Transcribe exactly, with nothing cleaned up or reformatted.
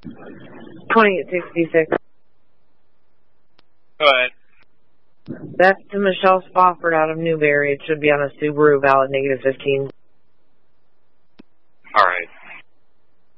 twenty-eight sixty-six. Go ahead. That's to Michelle Spofford out of Newberry. It should be on a Subaru, valid negative fifteen.